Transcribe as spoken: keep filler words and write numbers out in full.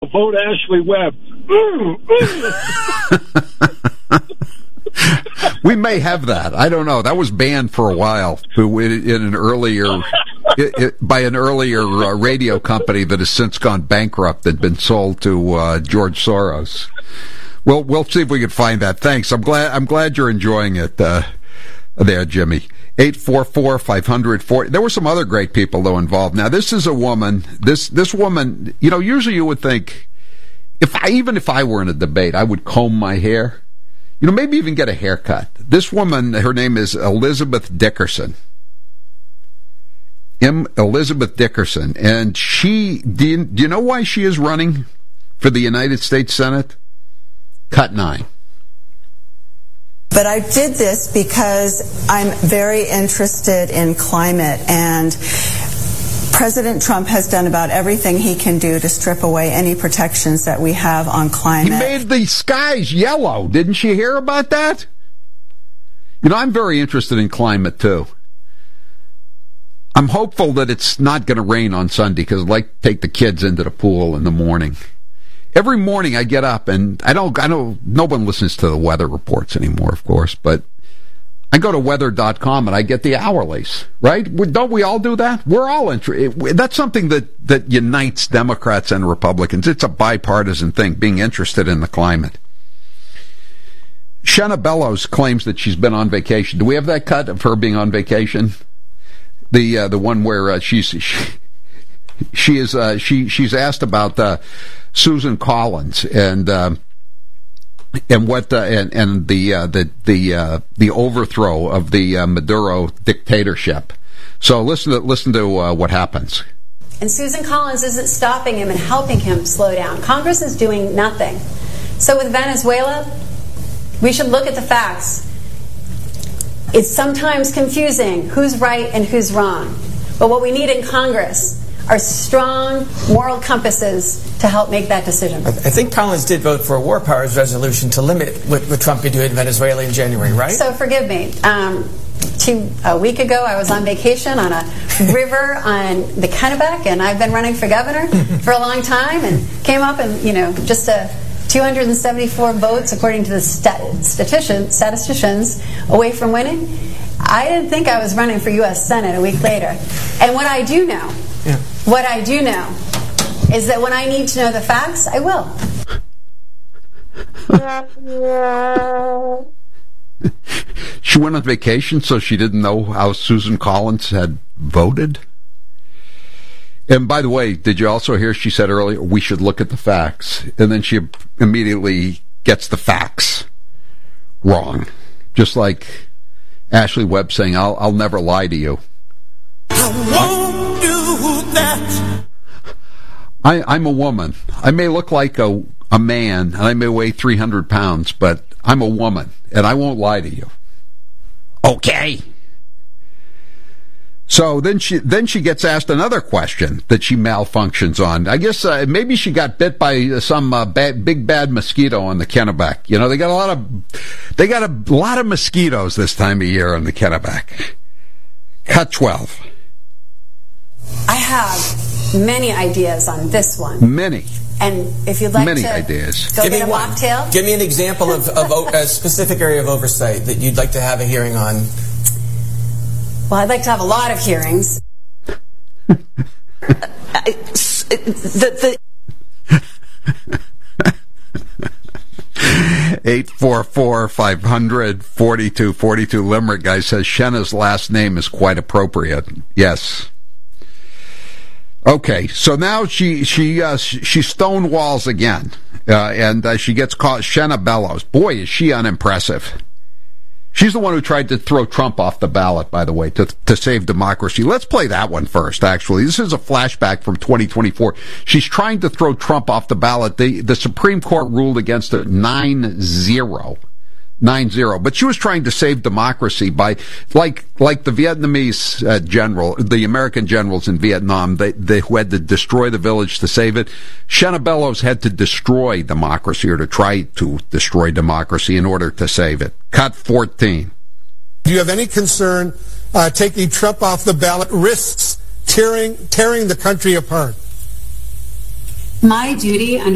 vote Ashley Webb. We may have that. I don't know. That was banned for a while in an earlier by an earlier uh, radio company that has since gone bankrupt and been sold to uh, George Soros. Well, we'll see if we can find that. Thanks. I'm glad. I'm glad you're enjoying it uh, there, Jimmy. eight four four, five hundred, four There were some other great people though involved. Now, this is a woman. This this woman. You know, usually you would think, if I, even if I were in a debate, I would comb my hair. You know, maybe even get a haircut. This woman, her name is Elizabeth Dickerson. M. Elizabeth Dickerson. And she, do you, do you know why she is running for the United States Senate? Cut nine. But I did this because I'm very interested in climate, and President Trump has done about everything he can do to strip away any protections that we have on climate. He made the skies yellow. Didn't you hear about that? You know, I'm very interested in climate, too. I'm hopeful that it's not going to rain on Sunday because I'd like to take the kids into the pool in the morning. Every morning I get up, and I don't, I don't, no one listens to the weather reports anymore, of course, but I go to weather dot com and I get the hourlies, right? Don't we all do that? We're all interested. That's something that, that unites Democrats and Republicans. It's a bipartisan thing, being interested in the climate. Shenna Bellows claims that she's been on vacation. Do we have that cut of her being on vacation? The uh, the one where uh, she's she, she is uh, she she's asked about uh, Susan Collins and. Uh, And what uh, and and the uh, the the uh, the overthrow of the uh, Maduro dictatorship. So listen to listen to uh, what happens. And Susan Collins isn't stopping him and helping him slow down. Congress is doing nothing. So with Venezuela, we should look at the facts. It's sometimes confusing who's right and who's wrong. But what we need in Congress are strong moral compasses to help make that decision. I think Collins did vote for a war powers resolution to limit what, what Trump could do in Venezuela in January, right? So forgive me. Um, two, a week ago, I was on vacation on a river on the Kennebec, and I've been running for governor for a long time, and came up and, you know, just a two hundred seventy-four votes, according to the stat- statistician, statisticians, away from winning. I didn't think I was running for U S Senate a week later. And what I do know, yeah. what I do know is that when I need to know the facts, I will. She went on vacation, so she didn't know how Susan Collins had voted? And by the way, did you also hear she said earlier, we should look at the facts? And then she immediately gets the facts wrong. Just like Ashley Webb saying, I'll, I'll never lie to you. I won't do that. I, I'm a woman. I may look like a, a man, and I may weigh three hundred pounds, but I'm a woman, and I won't lie to you. Okay. So then she then she gets asked another question that she malfunctions on. I guess uh, maybe she got bit by some uh, bad, big bad mosquito on the Kennebec. You know, they got a lot of they got a lot of mosquitoes this time of year on the Kennebec. Cut twelve. I have many ideas on this one. Many. And if you'd like many to ideas. go Give get me a one. mocktail. Give me an example of, of o- a specific area of oversight that you'd like to have a hearing on. Well, I'd like to have a lot of hearings. the, the eight four four, five hundred, forty-two forty-two Limerick guy says Shenna's last name is quite appropriate. Yes. Okay, so now she she uh, she stonewalls again, uh, and uh, she gets caught. Shenna Bellows. Boy, is she unimpressive. She's the one who tried to throw Trump off the ballot, by the way, to to save democracy. Let's play that one first, actually. This is a flashback from twenty twenty-four. She's trying to throw Trump off the ballot. The, the Supreme Court ruled against it nine zero. nine zero. But she was trying to save democracy by, like like the Vietnamese uh, general, the American generals in Vietnam, they, they who had to destroy the village to save it. Shenna Bellows had to destroy democracy, or to try to destroy democracy in order to save it. Cut fourteen. Do you have any concern uh, taking Trump off the ballot risks tearing tearing the country apart? My duty under